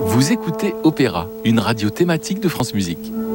Vous écoutez Opéra, une radio thématique de France Musique.